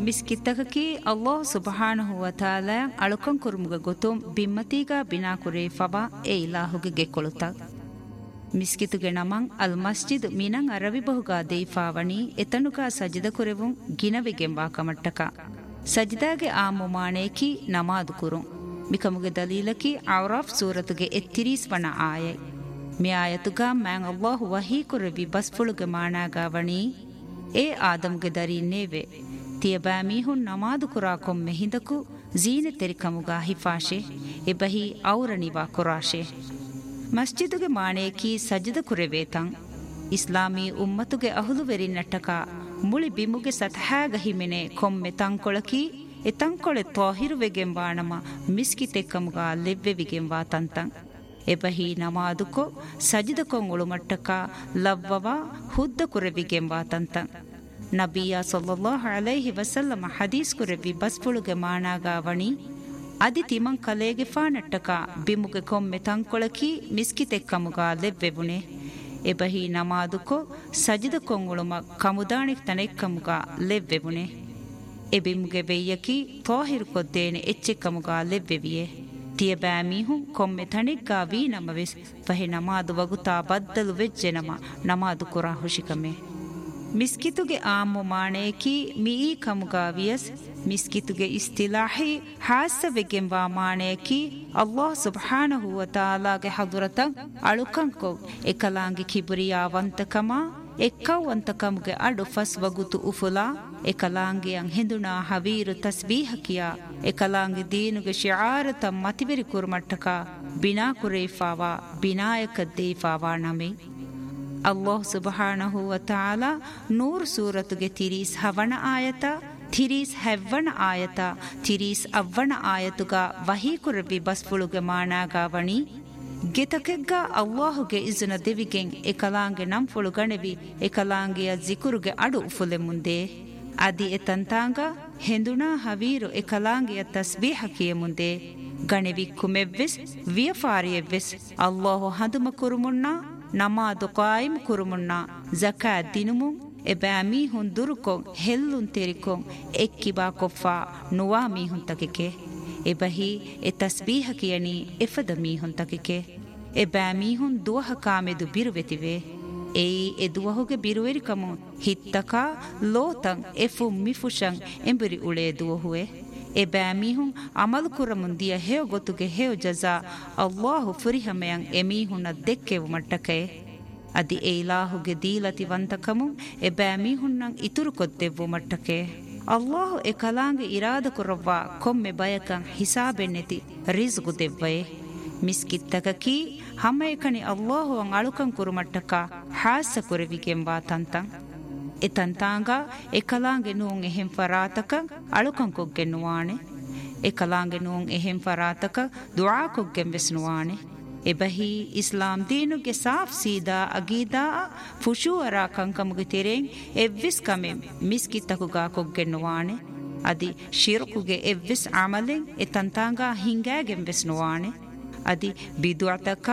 ಮಿಸ್ಕಿತ್ತಕಿ ಅಲ್ಲಾಹ್ ಸುಬ್ಹಾನಹು ವ ತಾಲಾ ಅಳುಕಂ ಕುರುಮುಗ ಗೊತುಂ ಬಿಮ್ಮತಿಗ ಬಿನಾ ಕುರೇ ಫಬಾ ಎ ಇಲಾಹುಗೆ ಗೆಕೊಳುತ ಮಿಸ್ಕಿತುಗೆ ನಮಂ ಅಲ್ ಮಸ್ಜಿದ್ ಮಿನಂ ಅರವಿ ಬಹುಗಾ ದೇಫಾವಣಿ ಎತನುಗಾ ಸಜಿದ ಕುರೆವುಂ ಗಿನವೆಗೆಂಬಾ ಕಮಟ್ಟಕ ಸಜಿದಾಗೆ ಆ ಮುಮಾಣೇಕಿ ನಮಾದು ಕುರುಂ ಮಿಕಮುಗೆ ದಲೀಲಕಿ ಔರಾಫ್ ಸೂರತುಗೆ ಎತ್ತಿರೀಸ್ ವಣ ಆಯೈ ಮಿ ಆಯತುಗಾ ಮ್ಯಾಂ ಅಲ್ಲಾಹು ವಹೀ ಕುರೆವಿ ಬಸ್ಫುಳುಗೆ ಮಾಣಾಗಾವಣಿ ಎ ಆದಮ್ಗೆ ದರೀನೇವೆ ತಿಯಬಾ ಮೀಹುನ್ ನಮಾದು ಕುರಾ ಕೊಮ್ಮೆ ಹಿಂದಕು ಜೀನೆ ತೆರಿಕಮುಗಾ ಹಿಫಾಶೆ ಎಬಹಿ ಔರಣಿವಾ ಕುರಾಶೆ ಮಸ್ಜಿದುಗೆ ಮಾಣೇಕಿ ಸಜದ ಕುರೆವೇತಂ ಇಸ್ಲಾಮೀ ಉಮ್ಮತುಗೆ ಅಹುಲುವೆರಿ ನಟ್ಟಕ ಮುಳಿ ಬಿಮುಗೆ ಸತಹಾಗ ಹಿಮೆನೆ ಕೊಮ್ಮೆ ತಂಕೊಳಕಿ ಎ ತಂಕೊಳೆ ತಾಹಿರುವೆಗೆಂಬಾಣಮ ಮಿಸ್ಕಿತೆಕ್ಕಮುಗಾ ಲೆವ್ವೆವಿಗೆಂಬಾ ತಂತಂ ಎಬಹಿ ನಮಾದುಕೊ ಸಜದ ಕೊಂಗುಳು ಮಟ್ಟಕ ಲವ್ವವ ಹುದ್ದ ಕುರೆವಿಗೆಂಬಾ ತಂತಂ ನಬಿಯ ಸಲ್ಲಲ್ಲಾಹು ಅಲೈಹಿ ವಸಲ್ಲಮ ಹದೀಸ್ ಕುರೆವಿ ಬಸ್ಫುಳುಗೆ ಮಾಣಾಗಾವಣಿ ಅದಿ ತಿಮಂ ಕಲೇಗೆ ಫಾನಟ್ಟಕ ಬಿಮುಗೆ ಕೊಮ್ಮೆ ತಂಕೊಳಕಿ ಮಿಸ್ಕಿತೆಕ್ಕಮುಗಾ ಲೆವ್ವೆಬುನೆ ಎಬಹಿ ನಮಾದುಕೊ ಸಜಿದ ಕೊಂಗುಳುಮ ಕಮುದಾಣಿಕ್ ತನೆಕ್ಕಮುಗಾ ಲೆವ್ವೆಬುನೆ ಎಬಿಮುಗೆ ವೆಯ್ಯಕಿ ತಾಹಿರು ಕೊದ್ದೇನೆ ಎಚ್ಚೆಕ್ಕಮುಗಾ ಲೆವ್ವೆವಿಯೆ ತಿಯಬಾ ಮೀಹುಂ ಕೊಮ್ಮೆ ತಣಿಗ್ಗಾ ವೀ ನಮವೆಸ್ ಫಹೆ ನಮಾದು ವಗುತಾ ಬದ್ದಲು ವೆಜ್ಜೆ ನಮಾದು ಕುರಾ ಹುಶಿಕಮೆ ಮಿಸ್ಕಿತುಗೆ ಆಮು ಮಾಣೇಕಿ ಮೀ ಕಮುಗಾವಿಯಸ್ ಮಿಸ್ಕಿತುಗೆ ಇಸ್ತಿಲಾಹಿ ಹಾಸವೆಗೆಂಬ ಮಾಣೇಕಿ ಅಲ್ಲಾಹ್ ಸುಬ್ಹಾನಹು ವ ತಾಲಾಗೆ ಹದುರತಂ ಅಳುಕಂಕೊ ಎಕಲಾಂಗಿ ಕಿಬುರಿಯಾವಂತಕಮ ಎಕ್ಕವಂತಕಮುಗೆ ಅಡು ಫಸ್ ವಗುತು ಉಫುಲಾ ಎಕಲಾಂಗಿಯಂ ಹಿಂದುನಾ ಹವೀರು ತಸ್ಬೀಹಕಿಯ ಎಕಲಾಂಗಿ ದೀನುಗೆ ಶಿಆರತ ಮತಿವೆರಿ ಕುರ್ಮಟ್ಟಕ ಬಿನಾ ಕುರೇಫಾವಾ ಬಿನಾಯಕದ್ದೇಫಾವಾ ನಮೆ ಅಲ್ಲಾಹ್ ಸುಬ್ಹಾನಹು ವ ತಾಲಾ ನೂರ್ ಸೂರತುಗೆ ತಿರೀಸ್ ಹವಣ ಆಯತ ತಿರೀಸ್ ಹೆವ್ವಣ ಆಯತ ತಿರೀಸ್ ಅವ್ವಣ ಆಯತುಗ ವಹೀ ಕುರವಿ ಬಸ್ಫುಳುಗೆ ಮಾಣಾಗಾವಣಿ ಗೆತಕೆಗ್ಗ ಅಲ್ಲಾಹುಗೆ ಇಜುನ ದೆವಿಗೆಂ ಎಕಲಾಂಗೆ ನಂಫುಳು ಗಣೆವಿ ಎಕಲಾಂಗೆಯ ಜಿಕುರುಗೆ ಅಡು ಉಫುಲೆ ಮುಂದೆ ಅದಿ ಎತಂತಾಂಗ ಹೆಂದುನಾ ಹವೀರು ಎಕಲಾಂಗೆಯ ತಸ್ಬೀಹಕಿಯ ಮುಂದೆ ಗಣೆವಿ ಕುಮೆವ್ವೆಸ್ ವಿಯಫಾರಿಯವ್ವೆಸ್ ಅಲ್ಲಾಹು ಹದುಮ ಕುರುಮುಣ್ಣ ನಮಾದು ಕಾಯಿಮ್ ಕುರುಮುಣ್ಣ ಜಕಾತ್ ದಿನುಮುಂ ಎಬಾ ಮೀಹುನ್ ದುರುಕೊಂ ಹೆಲ್ಲುನ್ ತೆರಿಕೊಂ ಎಕ್ಕಿಬಾ ಕೊಫ್ಫಾ ನುವಾ ಮೀಹುನ್ ತಕಿಕೆ ಎಬಹಿ ಎ ತಸ್ಬೀಹ ಕಿಯನಿ ಎಫದ ಮೀಹುನ್ ತಕಿಕೆ ಎಬಾ ಮೀಹುನ್ ದುವಹ ಕಾಮೆದು ಬಿರುವೆತಿವೆ ಏಯಿ ಎ ದುವಹುಗೆ ಬಿರುವೆರಿಕಮು ಹಿತ್ತಕ ಲೋತಂ ಎಫು ಮಿಫುಶಂ ಎಂಬುರಿ ಉಳೆ ದುವಹುವೆ ಎಬಾ ಮೀಹುನ್ ಅಮಲು ಕುರಮುಂದಿಯ ಹೇವ ಗೊತ್ತುಗೆ ಹೇವ ಜಜಾ ಅಲ್ಲಾಹು ಫುರಿಹಮೆಯಂ ಎಮೀಹುನ ದೆಕ್ಕೆವು ಮಟ್ಟಕೆ ಅದಿ ಎ ಇಲಾಹುಗೆ ದೀಲತಿ ವಂತಕಮು ಎಬಾ ಮೀಹುನ್ನಂ ಇತುರು ಕೊದ್ದೆವು ಮಟ್ಟಕೆ ಅಲ್ಲಾಹು ಎ ಕಲಾಂಗೆ ಇರಾದ ಕುರವ್ವ ಕೊಮ್ಮೆ ಬಯಕಂ ಹಿಸಾಬೆನ್ನೆತಿ ರಿಜ್ಗು ದೆವ್ವಯೆ ಮಿಸ್ಕಿತ್ತಕಕಿ ಹಮ್ಮೆಕನಿ ಅಲ್ಲಾಹು ಅಂ ಅಳುಕಂ ಕುರುಮಟ್ಟಕ ಹಾಸ ಕುರವಿಗೆಂಬಾ ತಂತಂ ಎತಂತಾಂಗ ಎಕಲಾಂಗೆ ನೂಂ ಎಹೆಂ ಫರಾತಕ ಅಳುಕಂ ಕೊಗ್ಗೆ ನುವಾಣೆ ಎಕಲಾಂಗೆ ನೂಂ ಎಹೆಂ ಫರಾತಕ ದುಆ ಕೊಗ್ಗೆಂ ವೆಸ್ನುವಾಣೆ ಎಬಹಿ ಇಸ್ಲಾಂ ದೀನುಗೆ ಸಾಫ್ ಸೀದಾ ಅಗೀದಾ ಫುಶೂಅರ ಕಂಕಮುಗೆ ತೆರೆಂ ಎವ್ವಿಸ್ ಕಮೆಂ ಮಿಸ್ಕಿತ್ತಕುಗಾ ಕೊಗ್ಗೆ ನುವಾಣೆ ಅದಿ ಶಿರ್ಕುಗೆ ಎವ್ವಿಸ್ ಅಮಲೆಂ ಎತಂತಾಂಗ ಹಿಂಗಾಗೆಂ ವೆಸ್ನುವಾಣೆ ಅದಿ ಬಿದುಅತಕ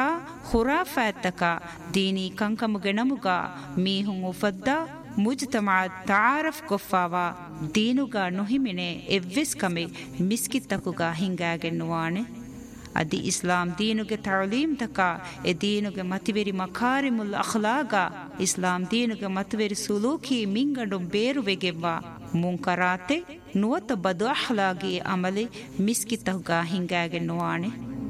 ಖುರಾಫಾತಕ ದೀನಿ ಕಂಕಮುಗೆ ನಮುಗಾ ಮೀಹುಂ ಉಫದ್ದಾ ಮುಜ್ತಮಾ ತಾರಫ್ ಕೊಫಾವಾ ದೀನುಗಾ ನುಹಿಮಿನೆ ಎವ್ವಿಸ್ ಕಮೆ ಮಿಸ್ಕಿತ್ತಕುಗಾ ಹಿಂಗಾಗೆನ್ನುವಾಣೆ ಅದಿ ಇಸ್ಲಾಂ ದೀನುಗೆ ತಾಲೀಮ್ ತಕ ಎ ದೀನುಗೆ ಮತಿವೆರಿ ಮಕಾರಿಮುಲ್ ಅಖ್ಲಾಗ ಇಸ್ಲಾಂ ದೀನುಗೆ ಮತಿವೆರಿ ಸುಲೂಕಿ ಮಿಂಗಂಡು ಬೇರುವೆಗೆವ್ವ ಮುಂಕರಾತೆ ನುವತ ಬದು ಅಖ್ಲಾಗಿ ಅಮಲೆ ಮಿಸ್ಕಿತ್ತಕುಗಾ ಹಿಂಗಾಗೆನ್ನುವಾಣೆ